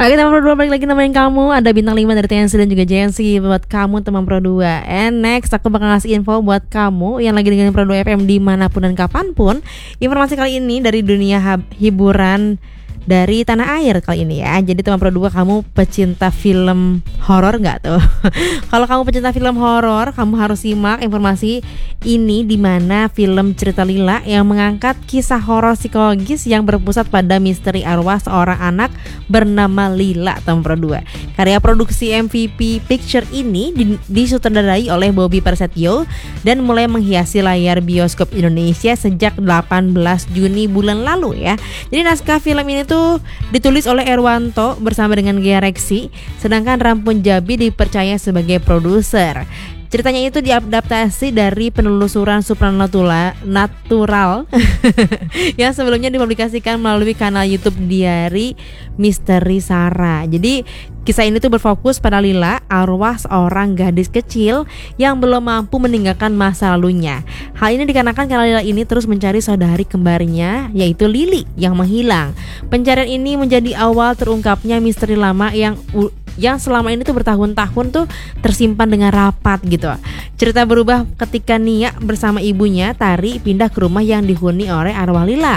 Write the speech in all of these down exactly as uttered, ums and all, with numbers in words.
Oke teman Pro dua, balik lagi nemenin kamu. Ada bintang lima dari T N C dan juga J N C buat kamu teman Pro dua. And next aku bakal ngasih info buat kamu yang lagi dengerin Pro dua F M dimanapun dan kapanpun. Informasi kali ini dari dunia hab- hiburan dari tanah air kali ini ya. Jadi teman Pro dua, kamu pecinta film horor nggak tuh? Kalau kamu pecinta film horor, kamu harus simak informasi ini, di mana film Cerita Lila yang mengangkat kisah horor psikologis yang berpusat pada misteri arwah seorang anak bernama Lila, teman Pro dua. Karya produksi M V P Picture ini disutradarai oleh Bobby Prasetyo dan mulai menghiasi layar bioskop Indonesia sejak delapan belas Juni bulan lalu ya. Jadi naskah film ini tuh ditulis oleh Erwanto bersama dengan Gia Reksi, sedangkan Rampun Jabi dipercaya sebagai produser. Ceritanya itu diadaptasi dari penelusuran supranatural natural yang sebelumnya dipublikasikan melalui kanal YouTube Diari Misteri Sarah. Jadi kisah ini tuh berfokus pada Lila, arwah seorang gadis kecil yang belum mampu meninggalkan masa lalunya. Hal ini dikarenakan karena Lila ini terus mencari saudari kembarnya, yaitu Lili yang menghilang. Pencarian ini menjadi awal terungkapnya misteri lama yang yang selama ini tuh bertahun-tahun tuh tersimpan dengan rapat gitu. Cerita berubah ketika Nia bersama ibunya Tari pindah ke rumah yang dihuni oleh arwah Lila.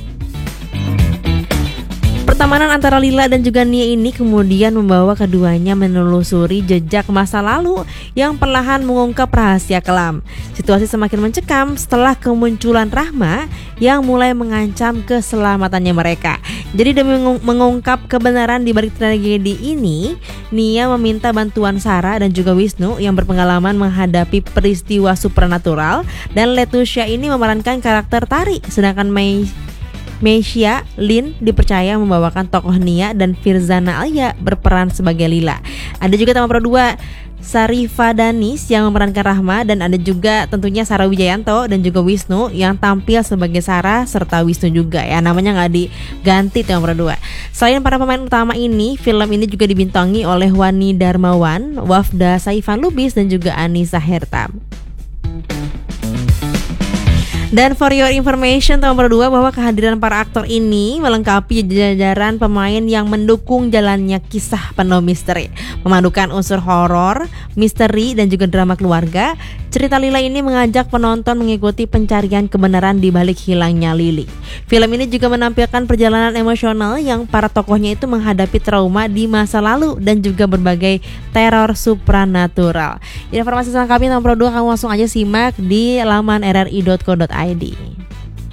Pertemanan antara Lila dan juga Nia ini kemudian membawa keduanya menelusuri jejak masa lalu yang perlahan mengungkap rahasia kelam. Situasi semakin mencekam setelah kemunculan Rahma yang mulai mengancam keselamatannya mereka. Jadi demi mengungkap kebenaran di balik tragedi ini, Nia meminta bantuan Sarah dan juga Wisnu yang berpengalaman menghadapi peristiwa supernatural, dan Letusia ini memerankan karakter Tari, sedangkan Mei Meisya Lin dipercaya membawakan tokoh Nia, dan Firzana Alia berperan sebagai Lila. Ada juga teman Pro dua Sarifa Danis yang memerankan Rahma, dan ada juga tentunya Sarah Wijayanto dan juga Wisnu yang tampil sebagai Sarah serta Wisnu juga ya, namanya nggak diganti teman Pro dua. Selain para pemain utama ini, film ini juga dibintangi oleh Wani Darmawan, Wafda Saifan Lubis dan juga Anissa Hertam. Dan for your information teman Pro dua, bahwa kehadiran para aktor ini melengkapi jajaran pemain yang mendukung jalannya kisah penuh misteri, memadukan unsur horor, misteri dan juga drama keluarga. Cerita Lila ini mengajak penonton mengikuti pencarian kebenaran di balik hilangnya Lili. Film ini juga menampilkan perjalanan emosional yang para tokohnya itu menghadapi trauma di masa lalu dan juga berbagai teror supranatural. Informasi selengkapnya teman Pro dua kamu langsung aja simak di laman r r i dot co dot i d.